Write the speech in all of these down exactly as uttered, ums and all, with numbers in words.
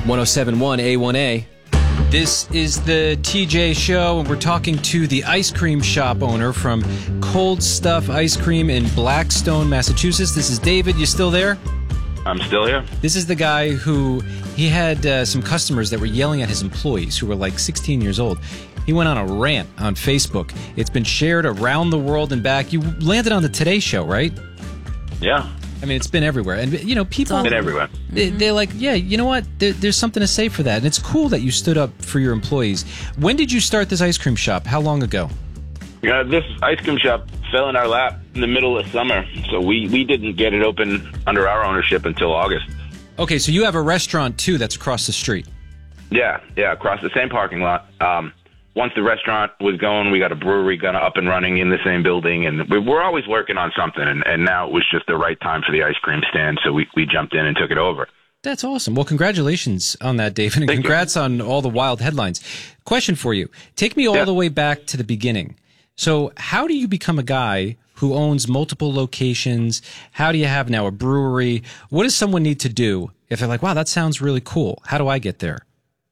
one oh seven point one A one A. This is the T J Show, and we're talking to the ice cream shop owner from Cold Stuff Ice Cream in Blackstone, Massachusetts. This is David. You still there? I'm still here. This is the guy who, he had uh, some customers that were yelling at his employees who were like sixteen years old. He went on a rant on Facebook. It's been shared around the world and back. You landed on the Today Show, right? Yeah. I mean, it's been everywhere. And, you know, people... It's been everywhere. They, they're like, yeah, you know what? There, there's something to say for that. And it's cool that you stood up for your employees. When did you start this ice cream shop? How long ago? Yeah, this ice cream shop fell in our lap in the middle of summer. So we, we didn't get it open under our ownership until August. Okay, so you have a restaurant, too, that's across the street. Yeah, yeah, across the same parking lot. Um, once the restaurant was going, we got a brewery kind of up and running in the same building, and we, we're always working on something, and, and now it was just the right time for the ice cream stand, so we, we jumped in and took it over. That's awesome. Well, congratulations on that, David, and Thank congrats you. on all the wild headlines. Question for you. Take me all yeah. the way back to the beginning. So how do you become a guy who owns multiple locations? How do you have now a brewery? What does someone need to do if they're like, wow, that sounds really cool? How do I get there?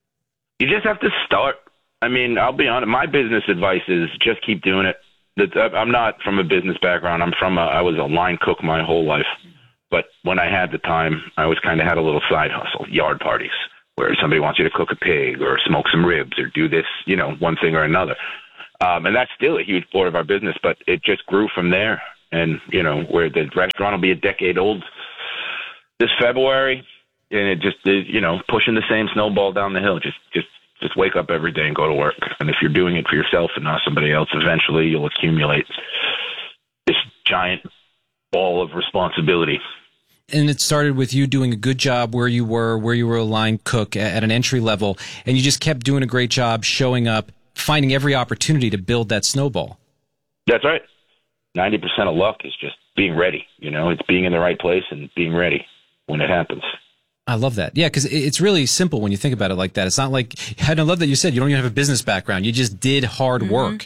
You just have to start. I mean, I'll be honest. My business advice is just keep doing it. I'm not from a business background. I'm from a, I was a line cook my whole life. But when I had the time, I always kind of had a little side hustle, yard parties, where somebody wants you to cook a pig or smoke some ribs or do this, you know, one thing or another. Um, and that's still a huge part of our business, but it just grew from there. And, you know, where the restaurant will be a decade old this February, and it just is, you know, pushing the same snowball down the hill. Just, just, just wake up every day and go to work. And if you're doing it for yourself and not somebody else, eventually you'll accumulate this giant ball of responsibility. And it started with you doing a good job where you were, where you were a line cook at an entry level, and you just kept doing a great job showing up, finding every opportunity to build that snowball. That's right. ninety percent of luck is just being ready. You know, it's being in the right place and being ready when it happens. I love that. Yeah, because it's really simple when you think about it like that. It's not like, and I love that you said you don't even have a business background. You just did hard mm-hmm. work.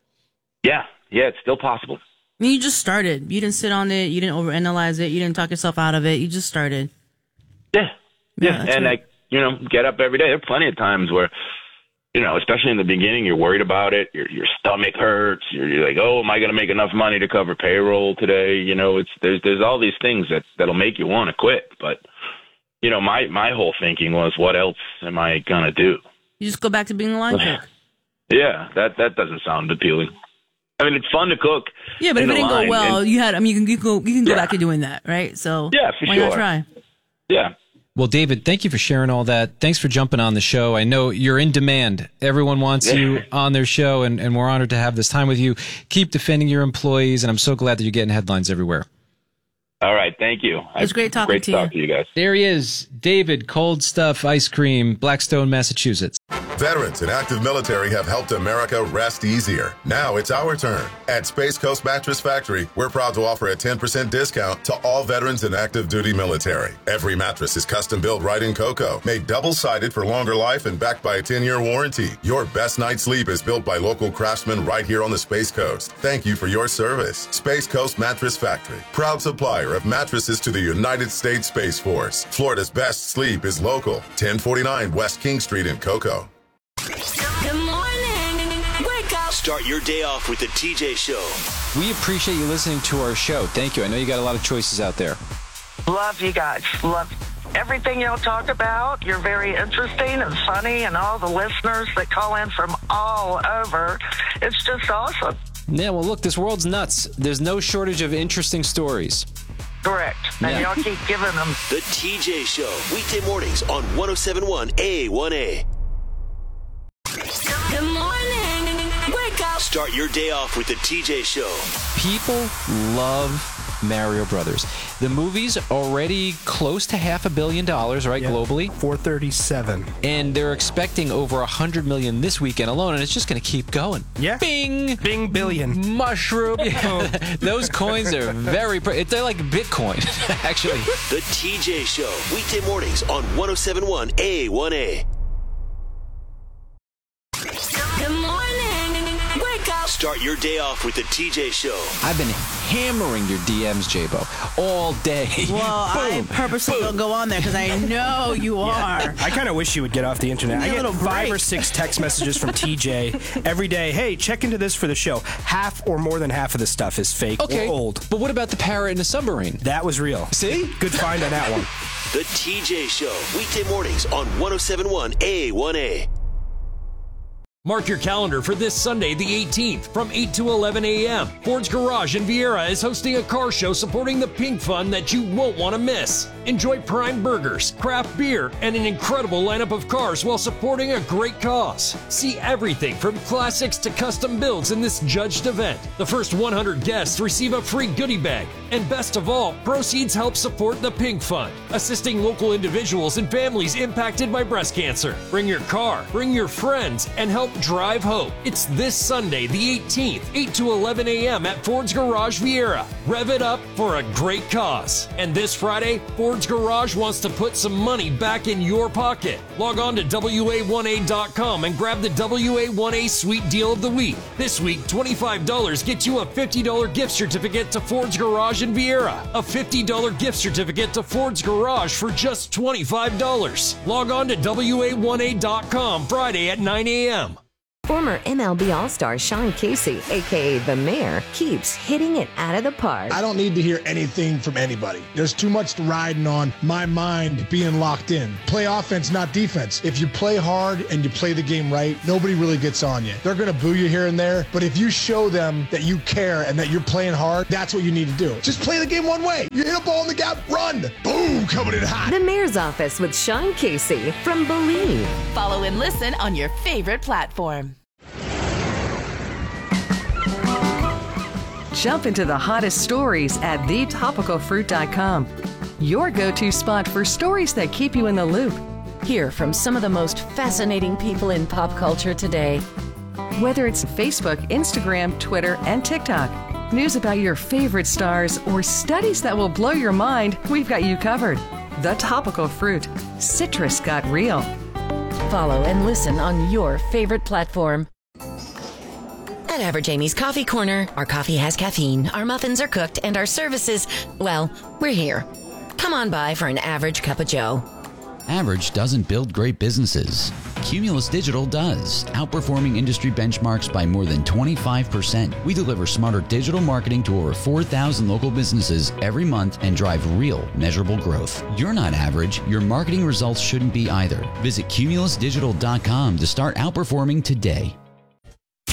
Yeah, yeah, it's still possible. I mean, you just started. You didn't sit on it. You didn't overanalyze it. You didn't talk yourself out of it. You just started. Yeah, yeah, yeah and right. I, you know, get up every day. There are plenty of times where, you know, especially in the beginning, you're worried about it. Your your stomach hurts. You're, you're like, oh, am I going to make enough money to cover payroll today? You know, it's there's there's all these things that that'll make you want to quit. But you know, my my whole thinking was, what else am I gonna do? You just go back to being a line cook. Yeah, that that doesn't sound appealing. I mean, it's fun to cook. Yeah, but if it didn't go well, and, you had. I mean, you can you can go, you can go yeah. back to doing that, right? So yeah, for why sure. not try? Yeah. Well, David, thank you for sharing all that. Thanks for jumping on the show. I know you're in demand. Everyone wants you on their show, and, and we're honored to have this time with you. Keep defending your employees, and I'm so glad that you're getting headlines everywhere. All right, thank you. It was great talking great to to talk you. to you guys. There he is, David, Cold Stuff Ice Cream, Blackstone, Massachusetts. Veterans and active military have helped America rest easier. Now it's our turn. At Space Coast Mattress Factory, we're proud to offer a ten percent discount to all veterans and active duty military. Every mattress is custom built right in cocoa, made double-sided for longer life and backed by a ten-year warranty. Your best night's sleep is built by local craftsmen right here on the Space Coast. Thank you for your service. Space Coast Mattress Factory, proud supplier of mattresses to the United States Space Force. Florida's best sleep is local. ten forty-nine West King Street in Cocoa. Good morning. Wake up. Start your day off with the T J Show. We appreciate you listening to our show. Thank you. I know you got a lot of choices out there. Love you guys. Love everything y'all talk about. You're very interesting and funny, and all the listeners that call in from all over. It's just awesome. Yeah, well, look, this world's nuts. There's no shortage of interesting stories. Correct. And Yeah. y'all keep giving them. The T J Show. Weekday mornings on one oh seven point one A one A. Good morning. Wake up. Start your day off with the T J Show. People love Mario Brothers. The movie's already close to half a billion dollars, right, Yeah. globally? four thirty-seven. And they're expecting over one hundred million this weekend alone, and it's just going to keep going. Yeah. Bing! Bing billion. Mushroom. Those coins are very... Pre- they're like Bitcoin, actually. The T J Show. Weekday mornings on one oh seven point one A one A. Good morning. Wake up. Start your day off with the T J Show. I've been hammering your D Ms, J-Bo, all day. Well, I purposely don't go on there because I know you are. I kind of wish you would get off the internet. Give me I a get little five break. or six text messages from T J every day. Hey, check into this for the show. Half or more than half of this stuff is fake Okay, or old. but what about the parrot in the submarine? That was real. See? Good find on that one. The T J Show. Weekday mornings on one oh seven point one A one A. Mark your calendar for this Sunday, the eighteenth, from eight to eleven a.m. Ford's Garage in Vieira is hosting a car show supporting the Pink Fund that you won't want to miss. Enjoy prime burgers, craft beer, and an incredible lineup of cars while supporting a great cause. See everything from classics to custom builds in this judged event. The first one hundred guests receive a free goodie bag. And best of all, proceeds help support the Pink Fund, assisting local individuals and families impacted by breast cancer. Bring your car, bring your friends, and help drive hope. It's this Sunday, the eighteenth, eight to eleven a.m. at Ford's Garage Vieira. Rev it up for a great cause. And this Friday, Ford's Garage wants to put some money back in your pocket. Log on to W A one A dot com and grab the W A one A Sweet Deal of the Week. This week, twenty-five dollars gets you a fifty dollars gift certificate to Ford's Garage in Vieira. A fifty dollars gift certificate to Ford's Garage for just twenty-five dollars. Log on to W A one A dot com Friday at nine a.m. Former M L B All-Star Sean Casey, a k a. The Mayor, keeps hitting it out of the park. I don't need to hear anything from anybody. There's too much riding on my mind being locked in. Play offense, not defense. If you play hard and you play the game right, nobody really gets on you. They're going to boo you here and there, but if you show them that you care and that you're playing hard, that's what you need to do. Just play the game one way. You hit a ball in the gap, run. Boom, coming in hot. The Mayor's Office with Sean Casey from Believe. Follow and listen on your favorite platform. Jump into the hottest stories at the topical fruit dot com. Your go-to spot for stories that keep you in the loop. Hear from some of the most fascinating people in pop culture today. Whether it's Facebook, Instagram, Twitter, and TikTok, news about your favorite stars, or studies that will blow your mind, we've got you covered. The Topical Fruit. Citrus got real. Follow and listen on your favorite platform. At Average Amy's Coffee Corner, our coffee has caffeine, our muffins are cooked, and our services, well, we're here. Come on by for an average cup of joe. Average doesn't build great businesses. Cumulus Digital does, outperforming industry benchmarks by more than twenty-five percent. We deliver smarter digital marketing to over four thousand local businesses every month and drive real, measurable growth. You're not average. Your marketing results shouldn't be either. Visit cumulus digital dot com to start outperforming today.